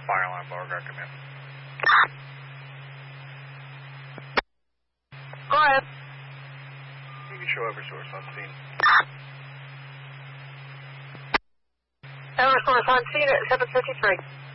fire alarm, Beauregard, come in. Go ahead. You can show Eversource on scene. Eversource on scene at 7:53.